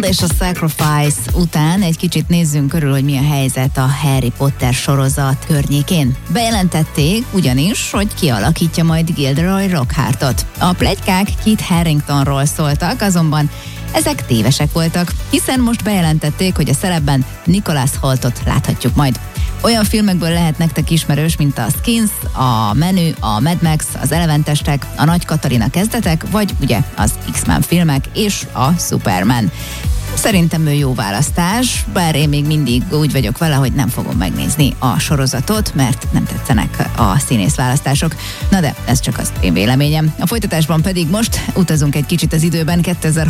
Bond és a Sacrifice után egy kicsit nézzünk körül, hogy mi a helyzet a Harry Potter sorozat környékén. Bejelentették ugyanis, hogy kialakítja majd Gilderoy Lockhartot. A pletykák Kit Haringtonról szóltak, azonban ezek tévesek voltak, hiszen most bejelentették, hogy a szerepben Nicholas Holtot láthatjuk majd. Olyan filmekből lehet nektek ismerős, mint a Skins, a Menü, a Mad Max, az Eleventestek, a Nagy Katarina kezdetek, vagy ugye az X-Men filmek és a Superman. Szerintem ő jó választás, bár én még mindig úgy vagyok vele, hogy nem fogom megnézni a sorozatot, mert nem tetszenek a színész választások. Na de ez csak az én véleményem. A folytatásban pedig most utazunk egy kicsit az időben, 2020